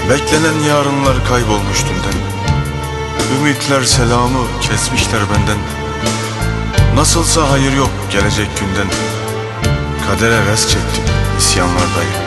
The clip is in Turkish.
Beklenen yarınlar kaybolmuş dünden. Ümitler selamı kesmişler benden. Nasılsa hayır yok gelecek günden. Kadere res çektim isyanlardayım.